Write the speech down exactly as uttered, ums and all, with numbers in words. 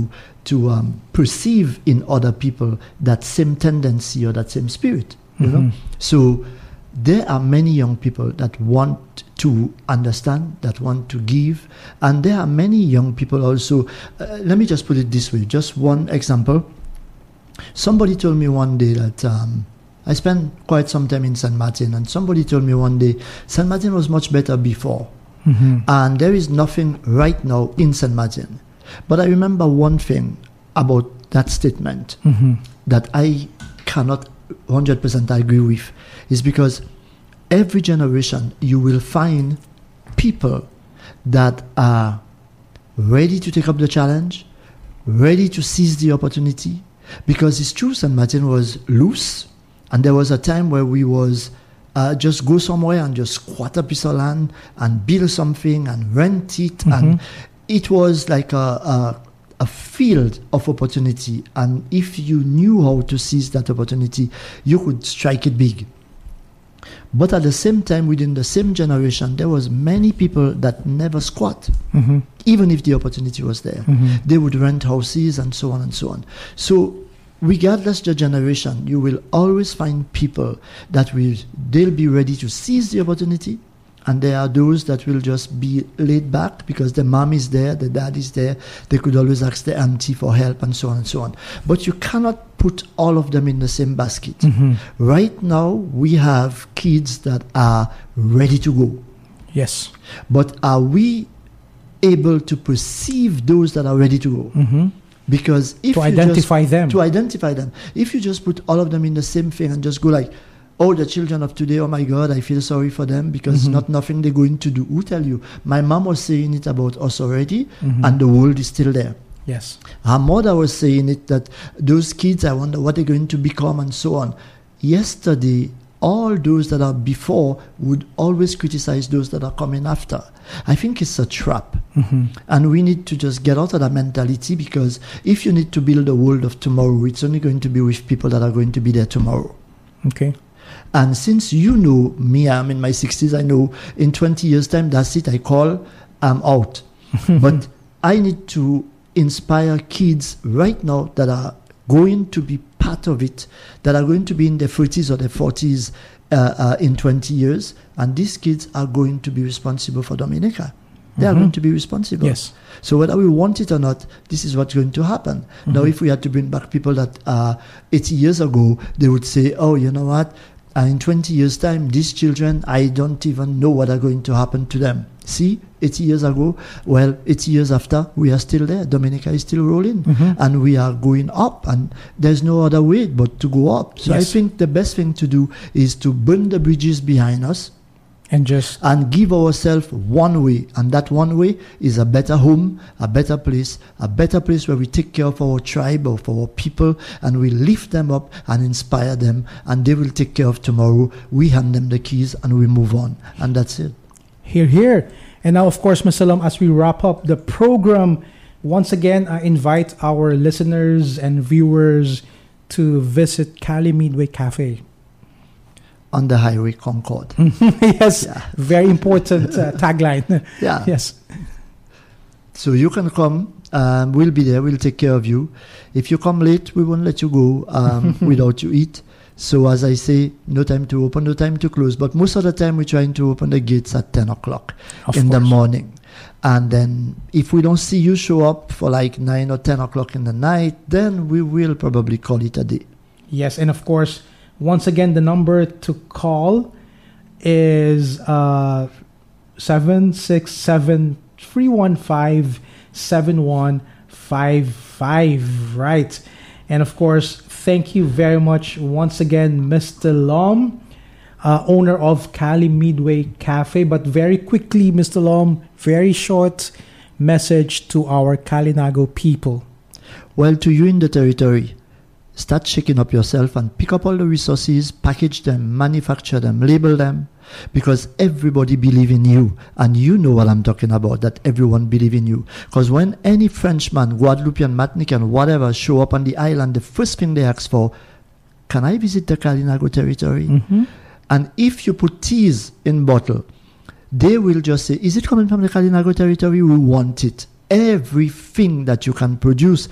to um, perceive in other people that same tendency or that same spirit. You mm-hmm. know, so there are many young people that want to understand, that want to give, and there are many young people also. Uh, let me just put it this way: just one example. Somebody told me one day that um, I spent quite some time in Saint Martin, and somebody told me one day Saint Martin was much better before, mm-hmm. and there is nothing right now in Saint Martin. But I remember one thing about that statement mm-hmm. that I cannot one hundred percent agree with, is because every generation you will find people that are ready to take up the challenge, ready to seize the opportunity. Because it's true, Saint Martin was loose, and there was a time where we was uh, just go somewhere and just squat a piece of land and build something and rent it, mm-hmm. and it was like a, a a field of opportunity. And if you knew how to seize that opportunity, you could strike it big. But at the same time, within the same generation, there was many people that never squat, mm-hmm. even if the opportunity was there. Mm-hmm. They would rent houses and so on and so on. So regardless the generation, you will always find people that will, they'll be ready to seize the opportunity. And there are those that will just be laid back because the mom is there, the dad is there. They could always ask the auntie for help and so on and so on. But you cannot put all of them in the same basket. Mm-hmm. Right now, we have kids that are ready to go. Yes. But are we able to perceive those that are ready to go? Mm-hmm. Because if to you identify just, them. To identify them. If you just put all of them in the same thing and just go like, oh, the children of today, oh my God, I feel sorry for them because mm-hmm. not nothing they're going to do. Who tell you? My mom was saying it about us already, mm-hmm. and the world is still there. Yes. Her mother was saying it, that those kids, I wonder what they're going to become and so on. Yesterday, all those that are before would always criticize those that are coming after. I think it's a trap. Mm-hmm. And we need to just get out of that mentality, because if you need to build a world of tomorrow, it's only going to be with people that are going to be there tomorrow. Okay. And since you know me, I'm in my sixties, I know in twenty years' time, that's it, I call, I'm out. But I need to inspire kids right now that are going to be part of it, that are going to be in their thirties or their forties uh, uh, in twenty years. And these kids are going to be responsible for Dominica. They mm-hmm. are going to be responsible. Yes. So whether we want it or not, this is what's going to happen. Mm-hmm. Now, if we had to bring back people that uh, eighty years ago, they would say, oh, you know what? And in twenty years' time, these children, I don't even know what are going to happen to them. See, eighty years ago, well, eighty years after, we are still there. Dominica is still rolling. Mm-hmm. And we are going up. And there's no other way but to go up. So yes. I think the best thing to do is to burn the bridges behind us. And just... And give ourselves one way. And that one way is a better home, a better place, a better place where we take care of our tribe, of our people, and we lift them up and inspire them, and they will take care of tomorrow. We hand them the keys and we move on. And that's it. Hear, hear. And now, of course, Mister Lum, as we wrap up the program, once again, I invite our listeners and viewers to visit Cali Midway Cafe. On the highway Concord. Yes, yeah. Very important uh, tagline. Yeah. Yes. So you can come. Um, we'll be there. We'll take care of you. If you come late, we won't let you go um, without you eat. So as I say, no time to open, no time to close. But most of the time, we're trying to open the gates at ten o'clock of in course. the morning. And then if we don't see you show up for like nine or ten o'clock in the night, then we will probably call it a day. Yes, and of course, once again, the number to call is uh, seven six seven, three one five, seven one five five. Right. And of course, thank you very much once again, Mister Lum, uh, owner of Cali Midway Cafe. But very quickly, Mister Lum, very short message to our Kalinago people. Well, to you in the territory, start shaking up yourself and pick up all the resources, package them, manufacture them, label them, because everybody believes in you. And you know what I'm talking about, that everyone believes in you. Because when any Frenchman, Guadeloupean, Martinican, whatever, show up on the island, the first thing they ask for, can I visit the Kalinago territory? Mm-hmm. And if you put teas in bottle, they will just say, is it coming from the Kalinago territory? We want it. Everything that you can produce